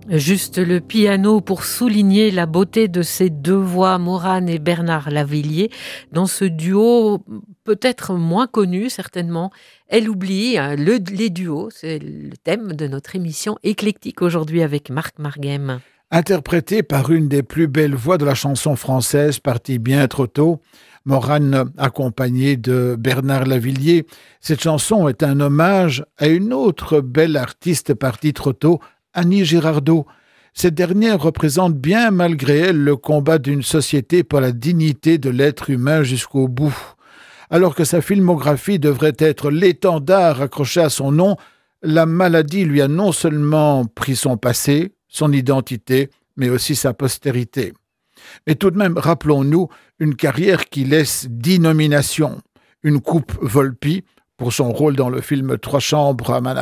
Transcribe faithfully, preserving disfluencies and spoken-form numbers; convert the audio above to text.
Juste le piano pour souligner la beauté de ces deux voix, Morane et Bernard Lavilliers, dans ce duo peut-être moins connu certainement. Elle oublie, hein, le, les duos, c'est le thème de notre émission éclectique aujourd'hui avec Marc Marguem. Interprétée par une des plus belles voix de la chanson française, partie bien trop tôt, Morane accompagnée de Bernard Lavilliers, cette chanson est un hommage à une autre belle artiste partie trop tôt, Annie Girardot. Cette dernière représente bien malgré elle le combat d'une société pour la dignité de l'être humain jusqu'au bout. Alors que sa filmographie devrait être l'étendard accroché à son nom, la maladie lui a non seulement pris son passé, son identité, mais aussi sa postérité. Mais tout de même, rappelons-nous, une carrière qui laisse dix nominations, une coupe Volpi pour son rôle dans le film Trois chambres à Manhattan,